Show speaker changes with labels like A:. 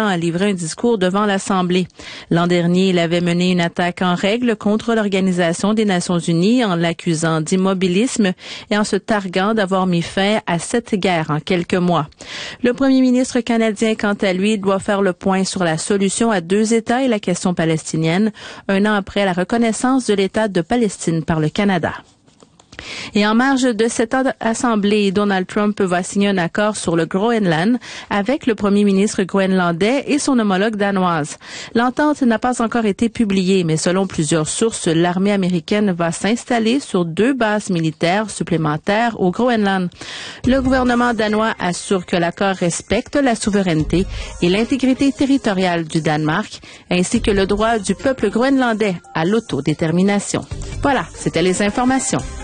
A: a livré un discours devant l'Assemblée. L'an dernier, il avait mené une attaque en règle contre l'Organisation des Nations unies en l'accusant d'immobilisme et en se targuant d'avoir mis fin à 7 guerres en quelques mois. Le premier ministre canadien, quant à lui, doit faire le point sur la solution à 2 États et la question palestinienne, un an après la reconnaissance de l'État de Palestine par le Canada. Et en marge de cette assemblée, Donald Trump va signer un accord sur le Groenland avec le premier ministre groenlandais et son homologue danoise. L'entente n'a pas encore été publiée, mais selon plusieurs sources, l'armée américaine va s'installer sur 2 bases militaires supplémentaires au Groenland. Le gouvernement danois assure que l'accord respecte la souveraineté et l'intégrité territoriale du Danemark, ainsi que le droit du peuple groenlandais à l'autodétermination. Voilà, c'était les informations.